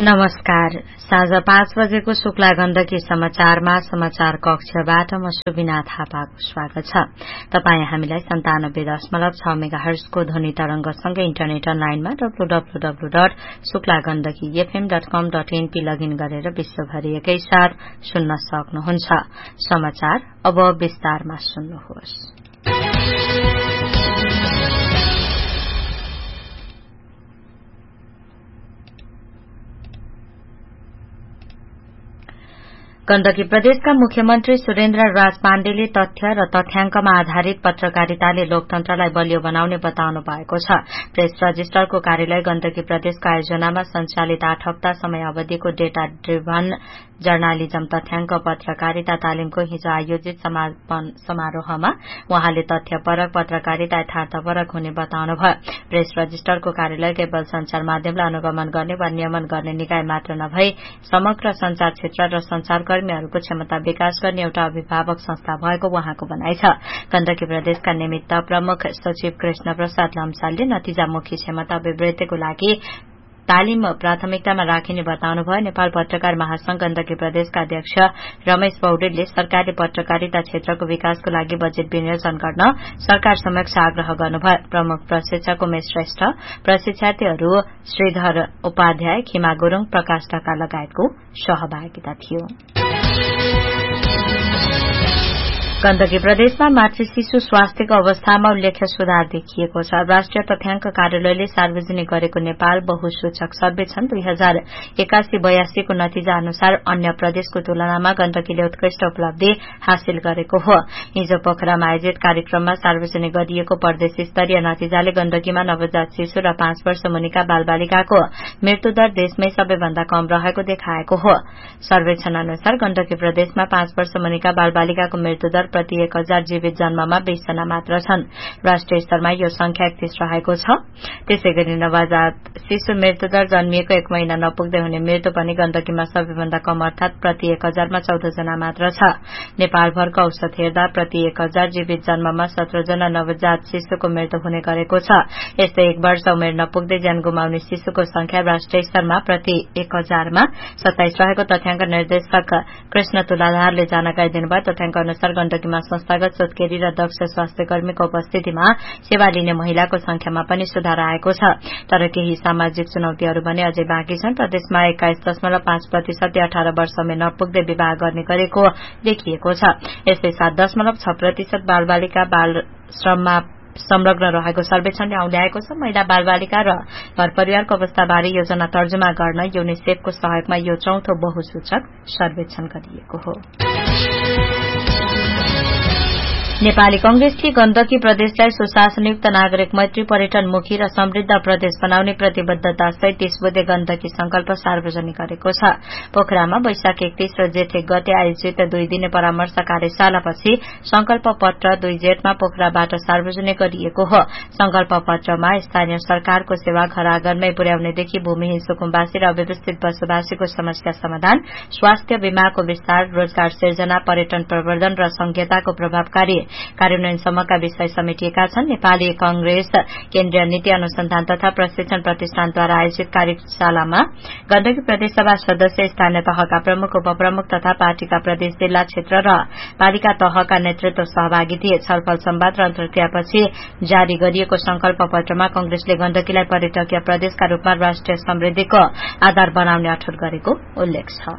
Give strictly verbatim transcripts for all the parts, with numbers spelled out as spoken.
नमस्कार। साँझ पाँच बजेको शुक्ला गण्डकी समाचारमा समाचार कक्षबाट म सुबिना थापाको स्वागत छ। तपाई हामीलाई सन्तानब्बे दशमलव छ मेगाहर्जको ध्वनि तरंगसँगै इन्टरनेट अनलाइनमा W W W dot Shukla Gandaki FM dot कम डट एनपी लगइन गरेर विश्वभरि एकै साथ सुन्न सक्नुहुन्छ। समाचार अब विस्तारमा सुन्नुहोस्। गण्डकी प्रदेशका मुख्यमन्त्री सुरेन्द्र राज पाण्डेले तथ्य र तथ्याङ्कमा आधारित पत्रकारिताले लोकतन्त्रलाई बलियो बनाउने बताउनु भएको छ। प्रेस रजिस्टरको कार्यालय गण्डकी प्रदेशको आयोजनामा संचालित आठ हप्ता समय अवधिको डेटा ड्रिभन जर्नालिजम तथ्याङ्क पत्रकारिता तालिमको हिजो आयोजित समापन समारोहमा उहाँले तथ्यपरक पत्रकारिता यथार्थपरक हुने बताउनुभयो। प्रेस रजिस्टरको कार्यालय केवल संचार माध्यमलाई अनुगमन गर्ने वा नियमन गर्ने निकाय मात्र नभई समग्र संचार क्षेत्र र संचारकर्मीहरूको क्षमता विकास गर्ने एउटा अभिभावक संस्था भएको उहाँको भनाइ छ। गण्डकी प्रदेशका निमित्त प्रमुख सचिव कृष्ण प्रसाद लम्सालले नतिजामुखी क्षमता अभिवृद्धिको लागि तालिम प्राथमिकतामा राखिने बताउनुभयो। नेपाल पत्रकार महासंघ गण्डकी प्रदेशका अध्यक्ष रमेश पौडेलले सरकारले पत्रकारिता क्षेत्रको विकासको लागि बजेट विनियोजन गर्न सरकार समक्ष आग्रह गर्नुभयो। प्रमुख प्रशिक्षक उमेश श्रेष्ठ, प्रशिक्षार्थीहरू श्रीधर उपाध्याय, खिमा गुरूङ, प्रकाश ढका लगायतको सहभागिता थियो। गण्डकी प्रदेशमा मातृ शिशु स्वास्थ्यको अवस्थामा उल्लेख्य सुधार देखिएको छ। राष्ट्रिय तथ्याङ्क कार्यालयले सार्वजनिक गरेको नेपाल बहुसूचक सर्वेक्षण दुई हजार एकासी बयासीको नतिजा अनुसार अन्य प्रदेशको तुलनामा गण्डकीले उत्कृष्ट उपलब्धि हासिल गरेको हो। हिजो पोखरामा आयोजित कार्यक्रममा सार्वजनिक गरिएको प्रदेश स्तरीय नतिजाले गण्डकीमा नवजात शिशु र पाँच वर्ष मुनिका बालबालिकाको मृत्युदर देशमै सबैभन्दा कम रहेको देखाएको हो। सर्वेक्षण अनुसार गण्डकी प्रदेशमा पाँच वर्ष मुनिका बालबालिकाको मृत्युदर प्रति एक हजार जीवित जन्ममा बीस जना मात्र छन्। राष्ट्रिय स्तरमा यो संख्या एकतीस रहेको छ। त्यसैगरी नवजात शिशु मृत्युदर जन्मिएको एक महिना नपुग्दै हुने मृत्यु पनि गण्डकीमा सबैभन्दा कम अर्थात प्रति एक हजारमा चौध जना मात्र छ। नेपालभरको औसत हेर्दा प्रति एक हजार जीवित जन्ममा सत्र जना नवजात शिशुको मृत्यु हुने गरेको छ। यस्तै एक वर्ष उमेर नपुग्दै ज्यान गुमाउने शिशुको संख्या राष्ट्रिय स्तरमा प्रति एक हजारमा सत्ताइस रहेको तथ्याङ्क निर्देशक कृष्ण तुलाधारले जानकारी दिनुभयो। तथ्याङ्क अनुसार गण्डकीमा संस्थागत सोधकेरी र दक्ष स्वास्थ्य कर्मीको उपस्थितिमा सेवा लिने महिलाको संख्यामा पनि सुधार आएको छ। तर केही सामाजिक चुनौतीहरू भने अझै बाँकी छन्। प्रदेशमा एक्काइस दशमलव पाँच प्रतिशतले अठार वर्ष उमेर नपुग्दै विवाह गर्ने गरेको देखिएको छ। यस्तै सात दशमलव छ प्रतिशत बालबालिका बाल श्रममा संलग्न रहेको सर्वेक्षणले औल्याएको छ। महिला बालबालिका र घर परिवारको अवस्थाबारे योजना तर्जुमा गर्न युनिसेफको सहयोगमा यो चौथो बहुसूचक सर्वेक्षण गरिएको हो। नेपाली कंग्रेसले गण्डकी प्रदेशलाई सुशासनयुक्त नागरिक मैत्री पर्यटनमुखी र समृद्ध प्रदेश बनाउने प्रतिबद्धता सहित तीस बुधे गण्डकी संकल्प सार्वजनिक गरेको छ। पोखरामा वैशाख एकतीस र जेठ एक गते आयोजित दुई दिने परामर्श कार्यशालापछि संकल्प पत्र दुई जेठमा पोखराबाट सार्वजनिक गरिएको हो। संकल्प पत्रमा स्थानीय सरकारको सेवा घर आँगनमै पुर्याउनेदेखि भूमिहीन सुकुम्बासी र अव्यवस्थित बसोबासीको समस्या समाधान, स्वास्थ्य बीमाको विस्तार, रोजगार सिर्जना, पर्यटन प्रवर्धन र संघीयताको प्रभावकारी कार्यान्वयनसम्मका विषय समेटिएका छन्। नेपाली कंग्रेस केन्द्रीय नीति अनुसन्धान तथा प्रशिक्षण प्रतिष्ठानद्वारा आयोजित कार्यशालामा गण्डकी प्रदेशसभा सदस्य, स्थानीय तहका प्रमुख, उपप्रमुख तथा पार्टीका प्रदेश, जिल्ला, क्षेत्र र पालिका तहका नेतृत्व सहभागी थिए। छलफल संवाद र अन्तर्क्रियापछि जारी गरिएको संकल्प पत्रमा कंग्रेसले गण्डकीलाई पर्यटकीय प्रदेशका रूपमा राष्ट्रिय समृद्धिको आधार बनाउने अठोट गरेको उल्लेख छ।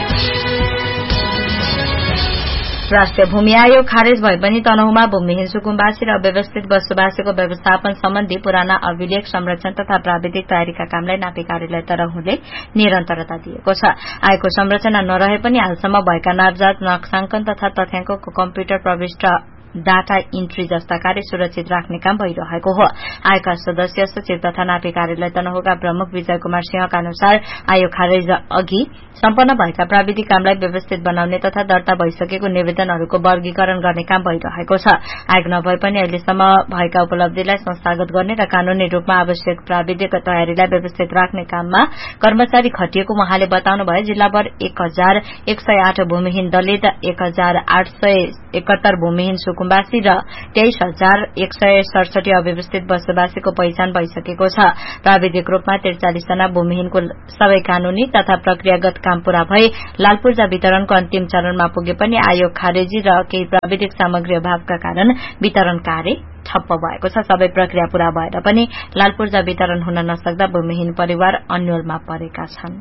राष्ट्रिय भूमि आयोग खारेज भए पनि तनहुँमा भूमिहीन सुकुम्बासी र अव्यवस्थित बसोबासीको व्यवस्थापन सम्बन्धी पुराना अभिलेख संरक्षण तथा प्राविधिक तयारीका कामलाई नापी कार्यालय तनहुँले निरन्तरता दिएको छ। आयोगको संरचना नरहे पनि हालसम्म भएका नापजात, नक्साङ्कन तथा तथ्याङ्कको कम्प्युटर प्रविष्ट डाटा इन्ट्री जस्ता कार्य सुरक्षित राख्ने काम भइरहेको हो। आयोगका सदस्य, सचिव तथा नापी कार्यालय तनहुँका प्रमुख विजय कुमार सिंहका अनुसार आयोग खारेज अघि सम्पन्न भएका प्राविधिक कामलाई व्यवस्थित बनाउने तथा दर्ता भइसकेको निवेदनहरूको वर्गीकरण गर्ने काम भइरहेको छ। आयोग नभए पनि अहिलेसम्म भएका उपलब्धिलाई संस्थागत गर्ने र कानूनी रूपमा आवश्यक प्राविधिक तयारीलाई व्यवस्थित राख्ने काममा कर्मचारी खटिएको उहाँले बताउनुभयो। जिल्लाभर एक हजार एक सय आठ भूमिहीन दलित, एक हजार आठ सय एकहत्तर भूमिहीन रुकुमवासी र तेइस हजार एक सय सडसठी अव्यवस्थित बसोबासीको पहिचान भइसकेको छ। प्राविधिक रूपमा त्रिचालिस जना भूमिहीनको सबै कानूनी तथा प्रक्रियागत काम पूरा भई लाल पूर्जा वितरणको अन्तिम चरणमा पुगे पनि आयोग खारेजी र केही प्राविधिक सामग्री अभावका कारण वितरण कार्य ठप्प भएको छ। सबै प्रक्रिया पूरा भएर पनि लाल पूर्जा वितरण हुन नसक्दा भूमिहीन परिवार अन्योलमा परेका छन्।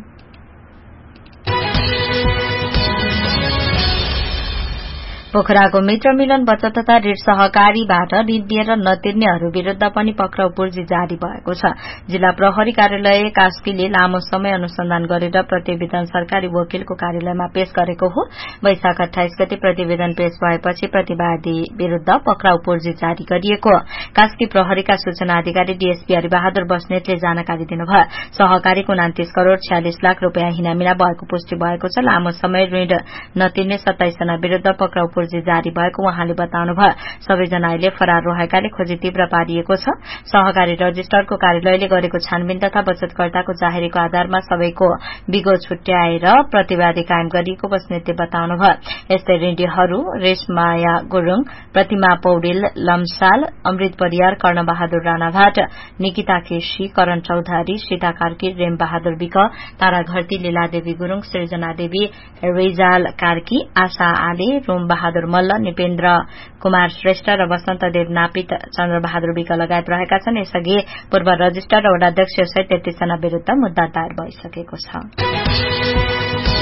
पोखराको मित्र मिलन बचत तथा ऋण सहकारीबाट ऋण दिएर नतिर्नेहरू विरूद्ध पनि पक्राउ पूर्जी जारी भएको छ। जिल्ला प्रहरी कार्यालय कास्कीले लामो समय अनुसन्धान गरेर प्रतिवेदन सरकारी वकिलको कार्यालयमा पेश गरेको हो। वैशाख अठाइस गते प्रतिवेदन पेश भएपछि प्रतिवादी विरूद्ध पक्राउ पूर्जी जारी गरिएको कास्की प्रहरीका सूचना अधिकारी डीएसपी हरिबहादुर बस्नेतले जानकारी दिनुभयो। सहकारीको उनातीस करोड़ छ्यालिस लाख रूपियाँ हिनामिना भएको पुष्टि भएको छ। लामो समय ऋण नतिर्ने सत्ताइस जना विरूद्ध पक्राउ पूर्जी जारी भएको उहाँले बताउनुभयो। सबैजना अहिले फरार रहेकाले खोजी तीव्र पारिएको छ। सहकारी रजिस्ट्रारको कार्यालयले गरेको छानबिन तथा बचतकर्ताको जाहेरीको आधारमा सबैको बिगो छुट्याएर प्रतिवादी कायम गरिएको बस्नेतले बताउनुभयो। यस्तै ऋणीहरू रेशमाया गुरूङ, प्रतिमा पौडेल, लम्साल, अमृत परियार, कर्णबहादुर राणाभाट, निकिता केसी, करण चौधरी, सीता कार्की, रेम बहादुर विक, तारा घरती, लीलादेवी गुरूङ, सृजना देवी, रिजाल कार्की, आशा आले, रोम बहादुर मल्ल, निपेन्द्र कुमार श्रेष्ठ र वसन्त देव नापित, चन्द्रबहादुर विक लगायत रहेका छन्। यसअघि पूर्व रजिस्ट्रार र वडाध्यक्ष सहित तेत्तीस जना विरूद्ध मुद्दा दायर भइसकेको छ।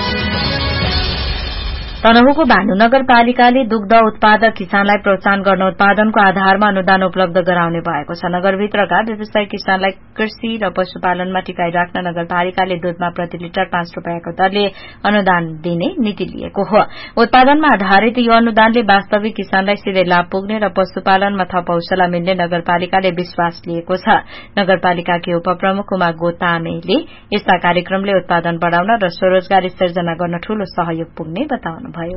तनहुँको भानु नगरपालिकाले दुग्ध उत्पादक किसानलाई प्रोत्साहन गर्न उत्पादनको आधारमा अनुदान उपलब्ध गराउने भएको छ। नगरभित्रका व्यवसायी किसानलाई कृषि र पशुपालनमा टिकाइ राख्न नगरपालिकाले दूधमा प्रति लिटर पाँच रूपियाँको दरले अनुदान दिने नीति लिएको हो। उत्पादनमा आधारित यो अनुदानले वास्तविक किसानलाई सिधै लाभ पुग्ने र पशुपालनमा थप हौसला मिल्ने नगरपालिकाले विश्वास लिएको छ। नगरपालिकाकी उपप्रमुख उमा गोतामेले यस्ता कार्यक्रमले उत्पादन बढ़ाउन र स्वरोजगारी सिर्जना गर्न ठूलो सहयोग पुग्ने बताउनु भयो।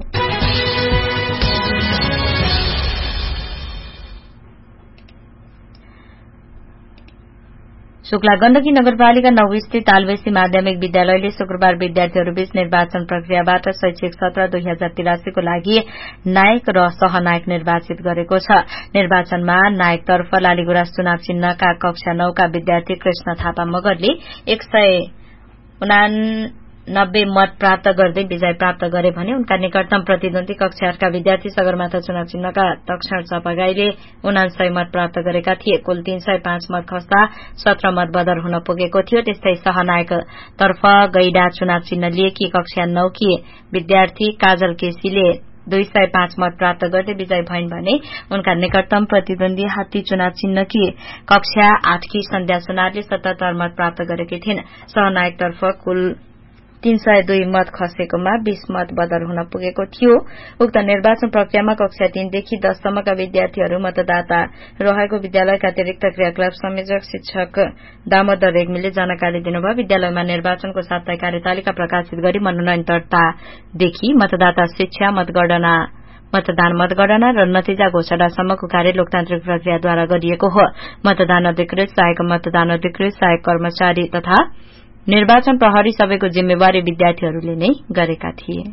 शुक्ला गण्डकी नगरपालिका नौ स्थित तालबेसी माध्यमिक विद्यालयले शुक्रबार विद्यार्थीहरूबीच निर्वाचन प्रक्रियाबाट शैक्षिक सत्र दुई हजार तिरासी को लागि नायक र सहनायक निर्वाचित गरेको छ। निर्वाचनमा नायकतर्फ लालीगुराँस चुनाव चिन्हका कक्षा नौ का विद्यार्थी कृष्ण थापा मगरले एक सय उनानब्बे मत प्राप्त गर्दै विजय प्राप्त गरे भने उनका निकटतम प्रतिद्वन्दी कक्षा आठ का विद्यार्थी सगरमाथा चुनाव चिन्हका तक्षण चपागाईले उनासय मत प्राप्त गरेका थिए। कुल तीन सय पाँच मत खस्दा सत्र मत बदर हुन पुगेको थियो। त्यस्तै सहनायक तर्फ गैडा चुनाव चिन्ह लिएकी कक्षा नौ की विद्यार्थी काजल केसीले दुई सय पाँच मत प्राप्त गर्दै विजय भइन् भने उनका निकटतम प्रतिद्वन्दी हात्ती चुनाव चिन्हकी कक्षा आठ की सन्ध्या सुनारले सतहत्तर मत प्राप्त गरेकी थिइन्। सहनायक तर्फ कुल तीन सय दुई मत खसेकोमा बीस मत बदर हुन पुगेको थियो। उक्त निर्वाचन प्रक्रियामा कक्षा तीनदेखि दससम्मका विद्यार्थीहरू मतदाता रहेको विद्यालयका अतिरिक्त क्रियाकलाप संयोजक शिक्षक दामोदर रेग्मीले जानकारी दिनुभयो। विद्यालयमा निर्वाचनको साप्ताहिक कार्यतालिका प्रकाशित गरी मनोनयन दर्तादेखि मतदाता शिक्षा, मतगणना मतदान मतगणना र नतिजा घोषणासम्मको कार्य लोकतान्त्रिक प्रक्रियाद्वारा गरिएको हो। मतदान अधिकृत, सहायक मतदान अधिकृत, सहायक कर्मचारी तथा निर्वाचन प्रहरी सबैको जिम्मेवारी विद्यार्थीहरूले नै गरेका थिए।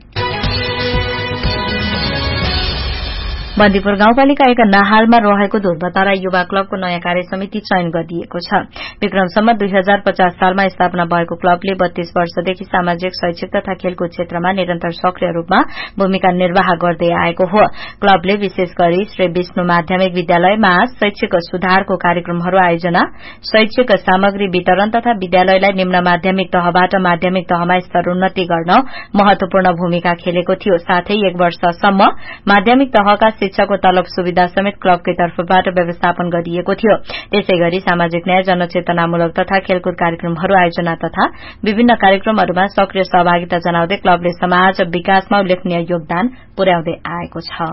बन्दीपुर गाउँपालिका एक नाहालमा रहेको ध्रुवतारा युवा क्लबको नयाँ कार्य समिति चयन गरिएको छ। विक्रमसम्म दुई हजार पचास सालमा स्थापना भएको क्लबले बत्तीस वर्षदेखि सामाजिक, शैक्षिक तथा खेलकुद क्षेत्रमा निरन्तर सक्रिय रूपमा भूमिका निर्वाह गर्दै आएको हो। क्लबले विशेष गरी श्री विष्णु माध्यमिक विद्यालयमा शैक्षिक सुधारको कार्यक्रमहरू आयोजना, शैक्षिक सामग्री वितरण तथा विद्यालयलाई निम्न माध्यमिक तहबाट माध्यमिक तहमा स्तरोन्नति गर्न महत्वपूर्ण भूमिका खेलेको थियो। साथै एक वर्षसम्म माध्यमिक तहका शिक्षाको तलब सुविधा समेत क्लबकै तर्फबाट व्यवस्थापन गरिएको थियो। त्यसैगरी सामाजिक न्याय, जनचेतनामूलक तथा खेलकुद कार्यक्रमहरू आयोजना तथा विभिन्न कार्यक्रमहरूमा सक्रिय सहभागिता जनाउँदै क्लबले समाज विकासमा उल्लेखनीय योगदान पुर्याउँदै आएको छ।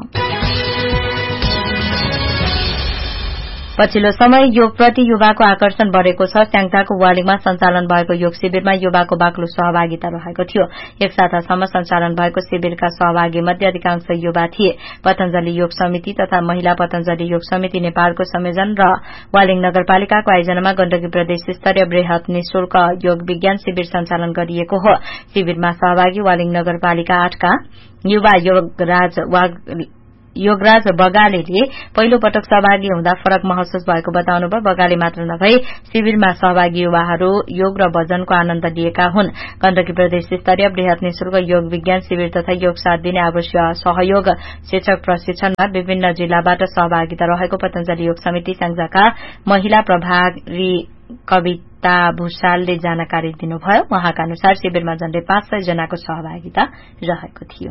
पछिल्लो समय योगप्रति युवाको आकर्षण बढ़ेको छ। स्याङताको वालिङमा सञ्चालन भएको योग शिविरमा युवाको बाक्लो सहभागिता रहेको थियो। एक सातासम्म सञ्चालन भएको शिविरका सहभागी मध्ये अधिकांश युवा थिए। पतञ्जलि योग समिति तथा महिला पतञ्जलि योग समिति नेपालको संयोजन र वालिङ नगरपालिकाको आयोजनामा गण्डकी प्रदेश स्तरीय वृहत निशुल्क योग विज्ञान शिविर सञ्चालन गरिएको हो। शिविरमा सहभागी वालिङ नगरपालिका आठ का युवा योगराज योगराज बगालेले पहिलो पटक सहभागी हुँदा फरक महसुस भएको बताउनुभयो। बगाले मात्र नभई शिविरमा सहभागी युवाहरू योग र भजनको आनन्द लिएका हुन्। गण्डकी प्रदेश स्तरीय वृहत निशुल्क योग विज्ञान शिविर तथा योग साथ दिने आवश्यक सहयोग शिक्षक प्रशिक्षणमा विभिन्न जिल्लाबाट सहभागिता रहेको पतञ्जलि योग समिति स्याङ्जाका महिला प्रभारी कविता भूषालले जानकारी दिनुभयो। उहाँका अनुसार शिविरमा झण्डै पाँच सय जनाको सहभागिता रहेको थियो।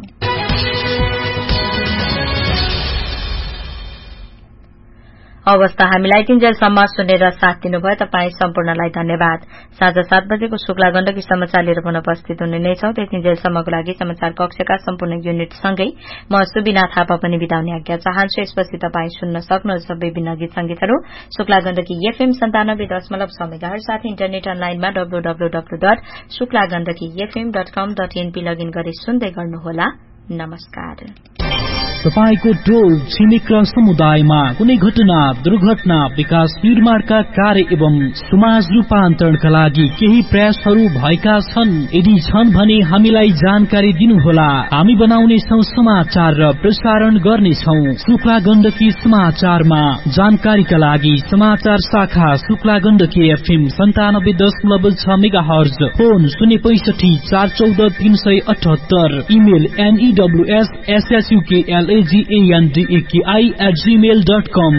अवस्था हामीलाई तीनजेलसम्म सुनेर साथ दिनुभयो। तपाईँ सम्पूर्णलाई धन्यवाद। साँझ सात बजेको शुक्ला गण्डकी समाचार लिएर पुनः उपस्थित हुने नै छौं। त्यतिन्जेलसम्मको लागि समाचार कक्षका सम्पूर्ण युनिटसँगै म सुबिना थापा पनि बिताउने आज्ञा चाहन्छु। यसपछि तपाईँ सुन्न सक्नुहुन्छ विभिन्न गीत संगीतहरू शुक्ला गण्डकी एफएम सन्तानब्बे दशमलव छ मेगाहरु साथ इन्टरनेट अनलाइनमा W W W dot Shukla Gandaki FM dot कम डट एनपी लगइन गरी सुन्दै गर्नुहोला। नमस्कार। तपाईको टोल छिमेक र समुदायमा कुनै घटना दुर्घटना विकास निर्माणका कार्य एवं समाज रूपान्तरणका लागि केही प्रयासहरू भएका छन्? यदि छन् भने हामीलाई जानकारी दिनुहोला। हामी बनाउनेछौं समाचार र प्रसारण गर्नेछौं। शुक्ला गण्डकी समाचारमा जानकारीका लागि समाचार शाखा शुक्ला गण्डकी एफएम सन्तानब्बे दशमलव छ मेगा हर्ज, फोन शून्य पैंसठी चार चौध तीन सय अठहत्तर, email एनईडब्ल्यूएस एसएसयूकेएल G-A-N-D-A-K-I at gmail dot com.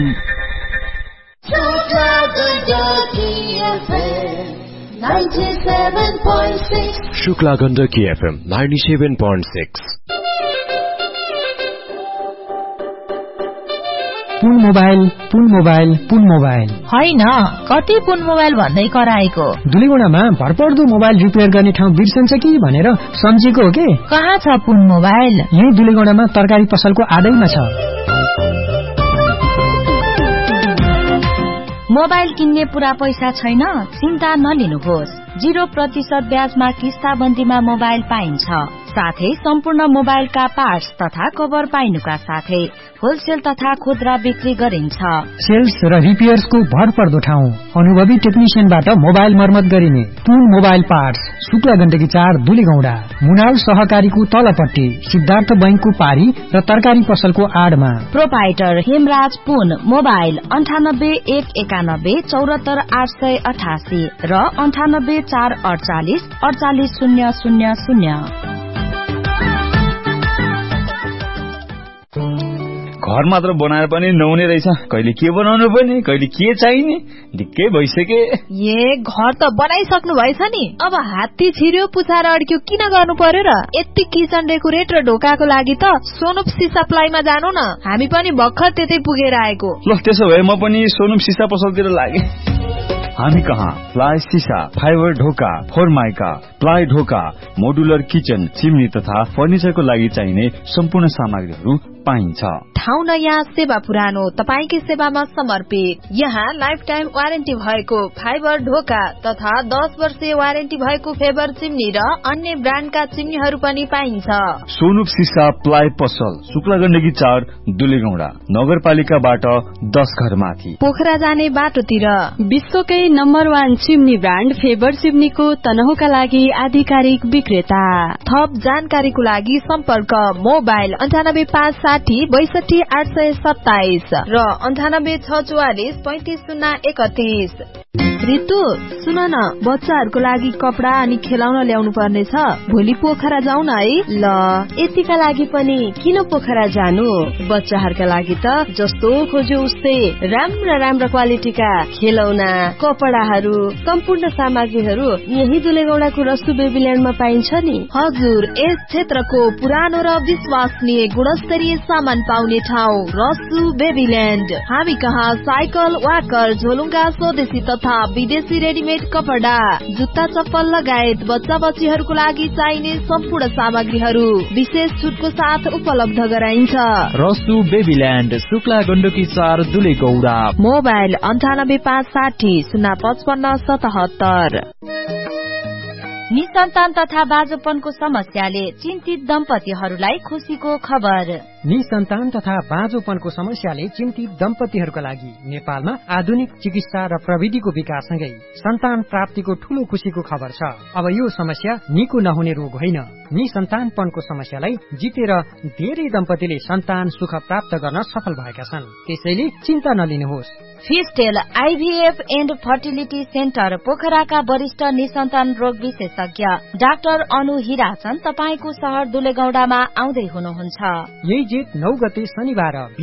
Shukla Gandaki F M ninety-seven point six. Pun mobile Pun mobile Pun mobile होइन, कति पुन मोबाइल भन्दै कराएको? दुलीगुणामा भरपर्दो मोबाइल रिपेयर गर्ने ठाउँ बिर्सन्छ कि भनेर सम्झेको हो के? कहाँ छ पुन मोबाइल? यही दुलीगुणामा तरकारी पसलको आदैमा छ। मोबाइल किन्ने पुरा पैसा छैन? चिन्ता नलिनुहोस्। जीरो प्रतिशत ब्याजमा किस्ताबन्दीमा मोबाइल पाइन्छ। साथै सम्पूर्ण मोबाइलका पार्ट्स तथा कभर पाइनुका साथै होलसेल तथा खुद्रा बिक्री गरिन्छ। सेल्स र रिपेयर्सको भरपर्दो ठाउँ, अनुभवी टेक्निशियनबाट मोबाइल मर्मत गरिने पुन मोबाइल पार्ट्स, शुक्ला गण्डकी चार दुलीगौडा, मुनाल सहकारीको तलपट्टि, सिद्धार्थ बैंकको पारी र तरकारी पसलको आडमा। प्रोपाइटर हेमराज पुन मोबाइल अन्ठानब्बे एक एकानब्बे चौरात्तर आठ सय अठासी र अन्ठानब्बे चार अडचालिस अडचालिस शून्य शून्य शून्य। घर मात्र बनाएर पनि नहुने रहेछ। कहिले के बनाउनु पर्ने, कहिले के चाहिने, ढिक्कै भइसके। ए घर त बनाइसक्नु भएछ नि, अब हात्ती छिर्यो पुछाएर अड्क्यो किन गर्नु पर्यो र? यति किचन डेकोरेट र ढोकाको लागि त सोनुप सिसा प्लाईमा जानु न, हामी पनि भर्खर त्यतै पुगेर आएको। ल त्यसो भए म पनि सोनुप सिसा पसलतिर लागे। हामी कहाँ प्लाई सिसा, फाइबर ढोका, फोरमाइका, प्लाई ढोका, मोडुलर किचन, चिम्नी तथा फर्निचरको लागि चाहिने सम्पूर्ण सामग्रीहरू पाइन्छ। ठाउँ नयाँ, सेवा पुरानो, तपाईकै सेवामा समर्पित। यहाँ लाइफ टाइम वारेन्टी भएको फाइबर ढोका तथा दस वर्षीय वारेन्टी भएको फेबर चिम्नी र अन्य ब्रान्डका चिम्नीहरू पनि पाइन्छ। सोनुप सिसा प्लाई पसल शुक्ला गण्डकी चार दुलीगौडा, नगरपालिकाबाट दस घर माथि, पोखरा जाने बाटोतिर। विश्वकै number one chimney brand favour चिम्नीको तनहुका लागि आधिकारिक विक्रेता। थप जानकारीको लागि सम्पर्क मोबाइल अन्ठानब्बे पाँच साठी बैसठी आठ सय सत्ताइस र अन्ठानब्बे छ चौवालिस पैंतिस शून्य एकतीस। रितु सुन न, बच्चाहरूको लागि कपडा अनि खेलाउन ल्याउनु पर्ने छ, भोलि पोखरा जाउँ न है। ल यतिका लागि पनि किन पोखरा जानु? बच्चाहरूका लागि त जस्तो खोज्यो उस्तै राम्रा राम्रा क्वालिटीका खेलौना, कपडाहरू, सम्पूर्ण सामग्रीहरू यही दुलेगौडाको रसु बेबील्यान्डमा पाइन्छ नि। हजुर, यस क्षेत्रको पुरानो र विश्वसनीय गुणस्तरीय सामान पाउने ठाउँ रसु बेबील्यान्ड। हामी कहाँ साइकल, वाकर, झोलुङ्गा, स्वदेशी तथा विदेशी रेडिमेड कपडा, जुत्ता चप्पल लगायत बच्चा बच्चीहरूको लागि चाहिने सम्पूर्ण सामग्रीहरू विशेष छुटको साथ उपलब्ध गराइन्छ। रसु बेबील्यान्ड शुक्ला गण्डकी चार दुलेगौडा, मोबाइल अन्ठानब्बे पाँच साठी शून्य पचपन्न सतहत्तर। निसन्तान तथा बाजोपनको समस्याले चिन्तित दम्पतिहरूलाई खुशीको खबर। निसन्तान तथा बाँझोपनको समस्याले चिन्तित दम्पतिहरूका लागि नेपालमा आधुनिक चिकित्सा र प्रविधिको विकाससँगै सन्तान प्राप्तिको ठूलो खुशीको खबर छ। अब यो समस्या निको नहुने रोग होइन। निसन्तानपनको समस्यालाई जितेर धेरै दम्पतिले सन्तान सुख प्राप्त गर्न सफल भएका छन्। त्यसैले चिन्ता नलिनुहोस्। फिस्टेल आईभीएफ एन्ड फर्टिलिटी सेन्टर पोखराका वरिष्ठ निसन्तान रोग विशेषज्ञ डाक्टर अनु हिराचन तपाईको शहर दुलेगौडामा आउँदै हुनुहुन्छ। यही जेठ नौ गते शनिबार